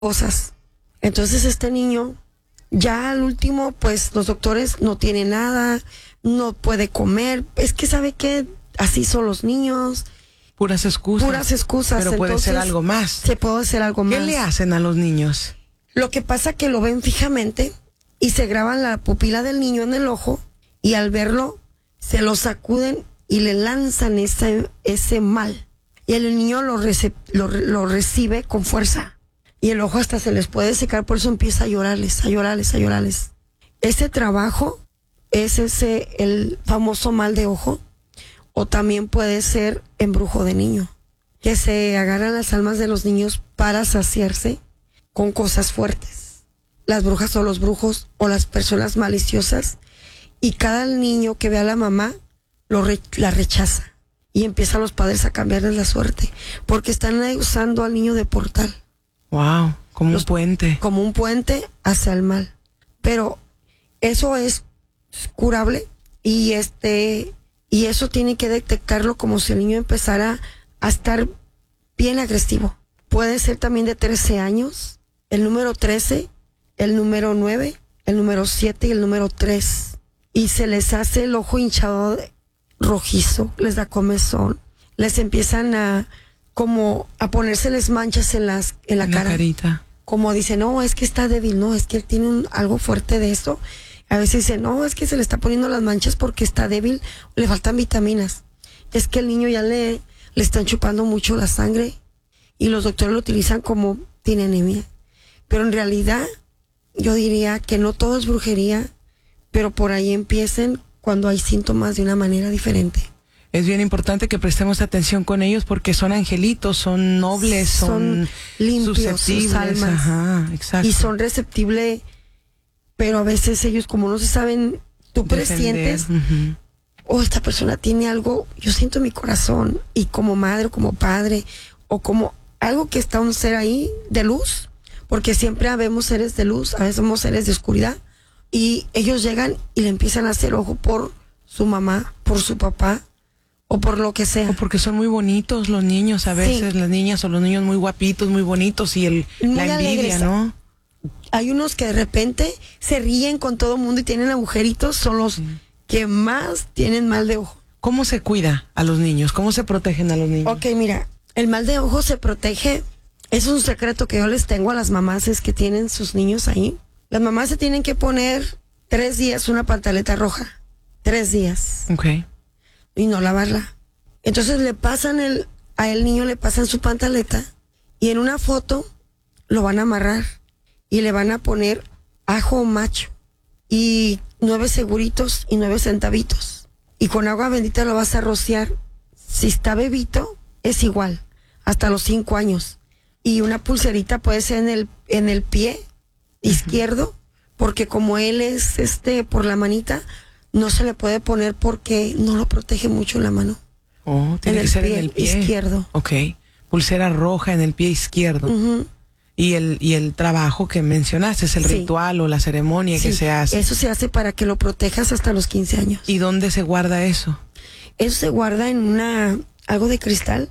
cosas. Entonces este niño, ya al último, pues los doctores no tiene nada, no puede comer. Es que sabe que así son los niños. Puras excusas. Puras excusas. Pero puede Entonces, ser algo más. Se puede hacer algo más. ¿Qué le hacen a los niños? Lo que pasa que lo ven fijamente y se graban la pupila del niño en el ojo y al verlo se lo sacuden y le lanzan ese mal. Y el niño lo recibe con fuerza. Y el ojo hasta se les puede secar, por eso empieza a llorarles, a llorarles, a llorarles. Ese trabajo es el famoso mal de ojo, o también puede ser embrujo de niño, que se agarran las almas de los niños para saciarse con cosas fuertes. Las brujas o los brujos o las personas maliciosas, y cada niño que ve a la mamá la rechaza. Y empiezan los padres a cambiarles la suerte, porque están usando al niño de portal. Wow, como un puente. Como un puente hacia el mal. Pero eso es curable y eso tiene que detectarlo como si el niño empezara a estar bien agresivo. Puede ser también de 13 años, el número 13, el número 9, el número 7 y el número 3. Y se les hace el ojo hinchado rojizo, les da comezón, les empiezan a ponérseles manchas en la cara. Carita. Como dicen, no, es que está débil, no, es que él tiene algo fuerte de esto. A veces dicen, no, es que se le está poniendo las manchas porque está débil, le faltan vitaminas. Es que el niño ya le están chupando mucho la sangre y los doctores lo utilizan como tiene anemia. Pero en realidad, yo diría que no todo es brujería, pero por ahí empiecen cuando hay síntomas de una manera diferente. Es bien importante que prestemos atención con ellos porque son angelitos, son nobles, son limpios, susceptibles. sus almas. Ajá, exacto. Y son receptibles, pero a veces ellos como no se saben, tú presientes, esta persona tiene algo, yo siento en mi corazón, y como madre, como padre, o como algo que está un ser ahí de luz, porque siempre habemos seres de luz, a veces somos seres de oscuridad, y ellos llegan y le empiezan a hacer ojo por su mamá, por su papá, o por lo que sea. O porque son muy bonitos los niños, a veces las niñas o los niños muy guapitos, muy bonitos, y la envidia, alegres, ¿no? Hay unos que de repente se ríen con todo el mundo y tienen agujeritos, son los que más tienen mal de ojo. ¿Cómo se cuida a los niños? ¿Cómo se protegen a los niños? Ok, mira, el mal de ojo se protege, es un secreto que yo les tengo a las mamás, es que tienen sus niños ahí. Las mamás se tienen que poner 3 días una pantaleta roja, 3 días. Ok. Y no lavarla. Entonces a el niño le pasan su pantaleta y en una foto lo van a amarrar y le van a poner ajo macho y 9 seguritos y 9 centavitos. Y con agua bendita lo vas a rociar. Si está bebito, es igual, hasta los 5 años. Y una pulserita puede ser en el pie izquierdo, porque como él es por la manita, no se le puede poner porque no lo protege mucho la mano. Oh, tiene que ser en el pie izquierdo. Ok. Pulsera roja en el pie izquierdo. Y el trabajo que mencionaste es el ritual o la ceremonia que se hace. Eso se hace para que lo protejas hasta los 15 años. ¿Y dónde se guarda eso? Eso se guarda en algo de cristal.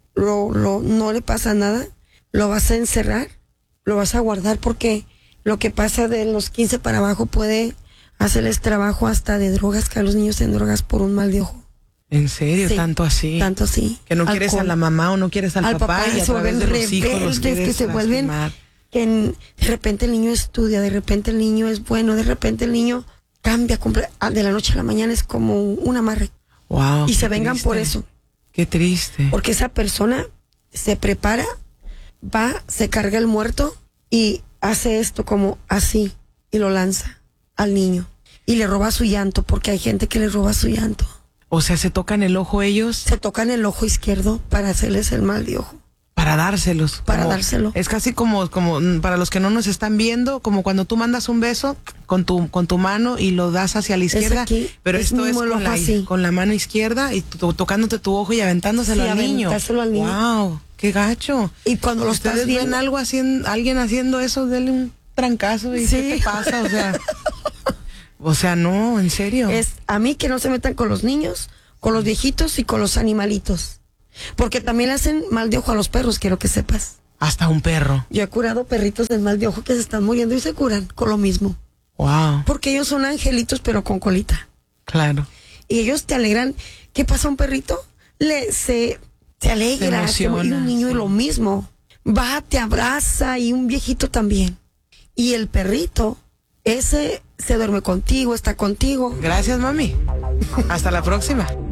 No le pasa nada. Lo vas a encerrar, lo vas a guardar porque lo que pasa de los 15 para abajo puede hacerles trabajo hasta de drogas, que a los niños en drogas por un mal de ojo. ¿En serio? Sí, ¿Tanto así? Tanto así. Que no quieres a la mamá o no quieres al papá y a través de los hijos los quieres que se vuelven, que de repente el niño estudia, de repente el niño es bueno, de repente el niño cambia de la noche a la mañana, es como un amarre. Wow. Y se vengan por eso. Qué triste. Porque esa persona se prepara, va, se carga el muerto y hace esto como así y lo lanza al niño y le roba su llanto, porque hay gente que le roba su llanto. O sea, ¿se tocan el ojo ellos? Se tocan el ojo izquierdo para hacerles el mal de ojo. Para dárselos. Dárselo. Es casi como para los que no nos están viendo, como cuando tú mandas un beso con tu mano y lo das hacia la izquierda. Pero esto es con la mano izquierda y tocándote tu ojo y aventándoselo al niño. Wow, qué gacho. Y cuando los ustedes ven alguien haciendo eso, denle un trancazo y ¿qué te pasa? O sea, no, en serio. Es a mí que no se metan con los niños, con los viejitos y con los animalitos. Porque también le hacen mal de ojo a los perros, quiero que sepas. Hasta un perro. Yo he curado perritos del mal de ojo que se están muriendo y se curan con lo mismo. Wow. Porque ellos son angelitos, pero con colita. Claro. Y ellos te alegran. ¿Qué pasa un perrito? Se alegra. Se emociona, y un niño sí. y lo mismo. Va, te abraza y un viejito también. Y el perrito, ese se duerme contigo, está contigo. Gracias, mami. Hasta la próxima.